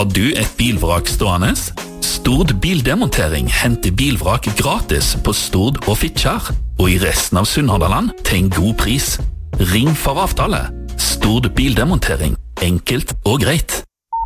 Har du et bilvrak stående? Stord Bildemontering henter bilvrak gratis på Stord og Fitjar, og i resten av Sunnhordland til en god pris. Ring for avtale. Stord Bildemontering. Enkelt og greit.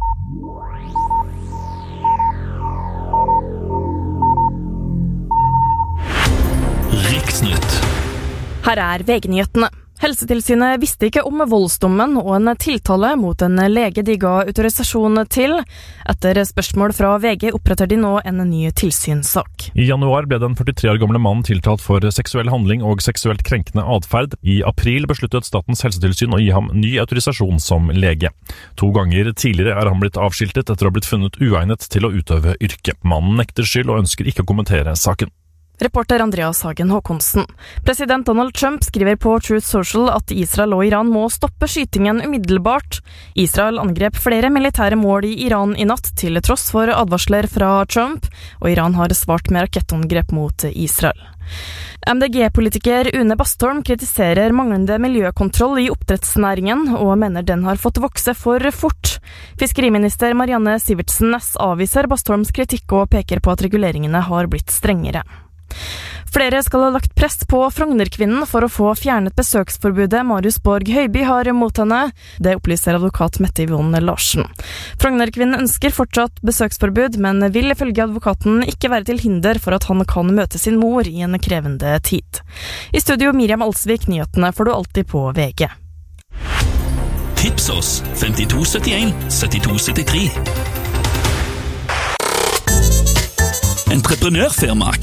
Riksnytt. Her VG-nyhetene. Helsetilsynet visste ikke om voldsdommen og en tiltale mot en lege de ga autorisasjon til. Etter spørsmål fra VG oppretter de nå en ny tilsynssak. I januar ble den 43 år gamle mannen tiltalt for seksuell handling og seksuelt krenkende adferd. I april besluttet Statens helsetilsyn å gi ham ny autorisasjon som lege. 2 ganger tidligere er han blitt avskiltet etter å ha blitt funnet uegnet til å utøve yrke. Mannen nekter skyld og ønsker ikke å kommentere saken. Reporter Andreas Hagen Håkonsen. President Donald Trump skriver på Truth Social at Israel og Iran må stoppe skytingen umiddelbart. Israel angrep flere militære mål i Iran i natt til tross for advarsler fra Trump, og Iran har svart med rakettangrep mot Israel. MDG-politiker Une Bastholm kritiserer manglende miljøkontroll i oppdrettsnæringen og mener den har fått vokse for fort. Fiskeriminister Marianne Sivertsen Næss avviser Bastholms kritikk og peker på at reguleringene har blitt strengere. Flere skal ha lagt press på Frognerkvinnen for å få fjernet besøksforbudet Marius Borg Høiby har mot henne. Det opplyser advokat Mette Yvonne Larsen. Frognerkvinnen ønsker fortsatt besøksforbud, men vil ifølge advokaten ikke være til hinder for at han kan møte sin mor i en krevende tid. I studio Miriam Alsvik, nyhetene får du alltid på VG. Tips oss 5271 7273. Entreprenørfirma